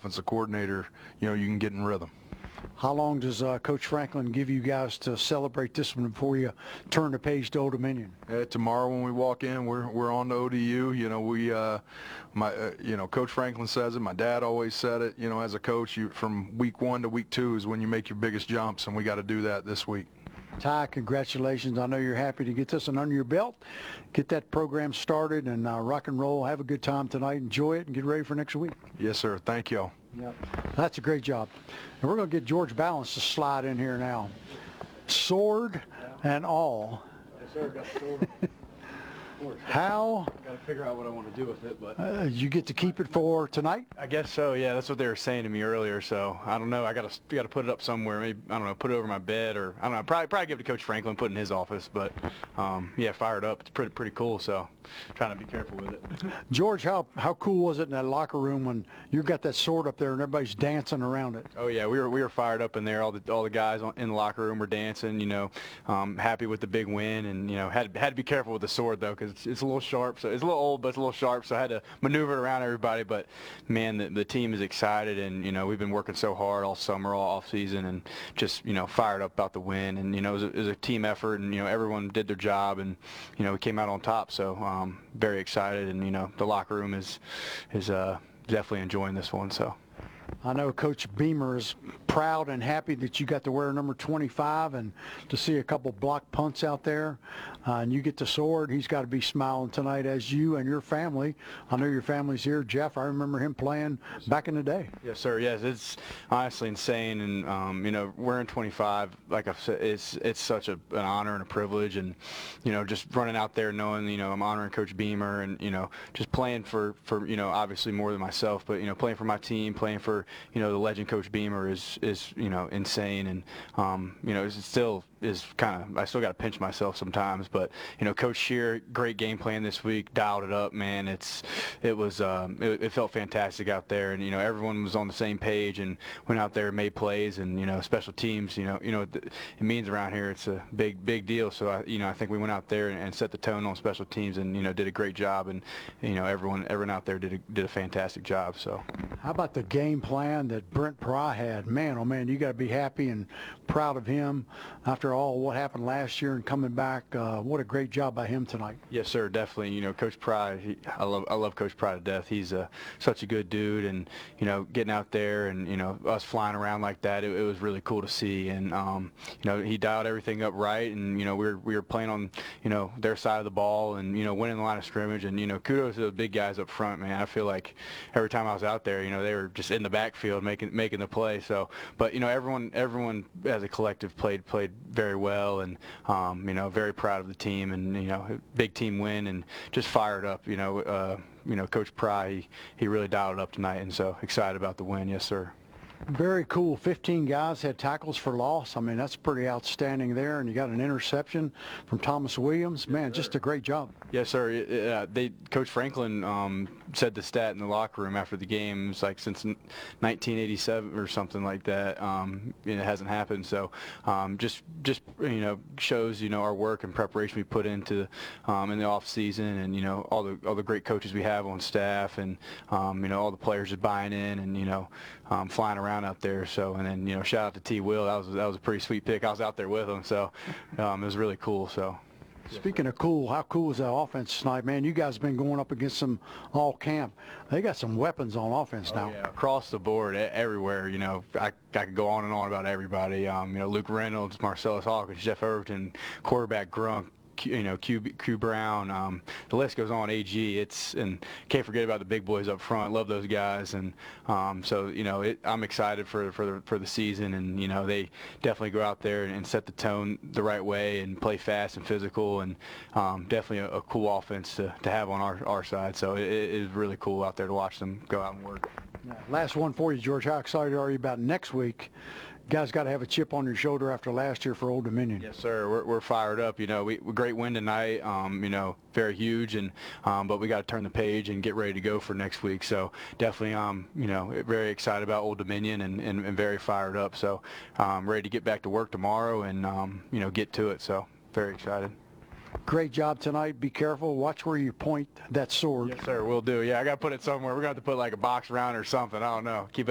offensive coordinator, you can get in rhythm. How long does Coach Franklin give you guys to celebrate this one before you turn the page to Old Dominion? Tomorrow when we walk in, we're on to ODU. Coach Franklin says it. My dad always said it. As a coach, from week 1 to week 2 is when you make your biggest jumps, and we got to do that this week. Ty, congratulations. I know you're happy to get this one under your belt, get that program started, and rock and roll. Have a good time tonight. Enjoy it and get ready for next week. Yes, sir. Thank y'all. Yep. That's a great job. And we're going to get George Balance to slide in here now. Sword and all. Yes, sir. Got the sword. How? Got to figure out what I want to do with it, but you get to keep it for tonight? I guess so. Yeah, that's what they were saying to me earlier. So I don't know. I got to put it up somewhere. Maybe I don't know. Put it over my bed, or I don't know. Probably give it to Coach Franklin, put it in his office. But yeah, fired up. It's pretty cool. So trying to be careful with it. George, how cool was it in that locker room when you got that sword up there and everybody's dancing around it? Oh yeah, we were fired up in there. All the guys in the locker room were dancing. Happy with the big win, and had to be careful with the sword though, because it's a little sharp. So it's a little old, but it's a little sharp. So I had to maneuver it around everybody. But man, the team is excited, and we've been working so hard all summer, all off season, and just fired up about the win. And it was a team effort, and everyone did their job, and we came out on top. So very excited, and the locker room is definitely enjoying this one. So I know Coach Beamer is proud and happy that you got to wear number 25, and to see a couple block punts out there, and you get the sword. He's got to be smiling tonight, as you and your family. I know your family's here. Jeff, I remember him playing back in the day. Yes, sir. Yes, it's honestly insane, and wearing 25, like I said, it's such an honor and a privilege, and just running out there knowing I'm honoring Coach Beamer, and just playing for obviously more than myself, but playing for my team, playing for the legend Coach Beamer is insane, and it still is kind of, I still got to pinch myself sometimes, but Coach Scheer, great game plan this week, dialed it up, man. It felt fantastic out there, and everyone was on the same page and went out there and made plays, and special teams, it means around here it's a big deal. So I think we went out there and set the tone on special teams, and did a great job, and everyone out there did a fantastic job. So how about the game plan that Brent Pry had? Man, oh man, you got to be happy and proud of him after all what happened last year and coming back. What a great job by him tonight. Yes, sir, definitely. Coach Pry, I love Coach Pry to death. He's such a good dude, and getting out there and us flying around like that, it was really cool to see. And he dialed everything up right, and we were playing on their side of the ball, and winning the line of scrimmage, and kudos to the big guys up front, man. I feel like every time I was out there, they were just in the backfield making the play. So, but everyone as a collective played very well, and very proud of the team, and big team win, and just fired up. Coach Pry, he really dialed it up tonight, and so excited about the win. Yes, sir. Very cool. 15 guys had tackles for loss. I mean, that's pretty outstanding there. And you got an interception from Thomas Williams. Man, just a great job. Yes, sir. Coach Franklin said the stat in the locker room after the game. It was like since 1987 or something like that. It hasn't happened. So just shows our work and preparation we put into in the off season, and all the great coaches we have on staff, and all the players are buying in, and flying around out there. So, and then shout out to T. Will. That was a pretty sweet pick. I was out there with him, so it was really cool. So. Speaking of cool, how cool is that offense tonight, man? You guys have been going up against them all camp. They got some weapons on offense now. Yeah, across the board, everywhere. I could go on and on about everybody. Luke Reynolds, Marcellus Hawkins, Jeff Overton, quarterback Grunk, Q Brown, the list goes on. AG, and can't forget about the big boys up front. Love those guys, and so I'm excited for the season, and they definitely go out there and set the tone the right way and play fast and physical, and definitely a cool offense to have on our side. So it is really cool out there to watch them go out and work. Last one for you, George. How excited are you about next week? Guys got to have a chip on your shoulder after last year for Old Dominion. Yes, sir. We're fired up. We great win tonight. Very huge, and but we got to turn the page and get ready to go for next week. So definitely, very excited about Old Dominion, and very fired up. So ready to get back to work tomorrow, and get to it. So very excited. Great job tonight. Be careful. Watch where you point that sword. Yes, sir. We'll do. Yeah, I got to put it somewhere. We're going to have to put like a box around or something. I don't know. Keep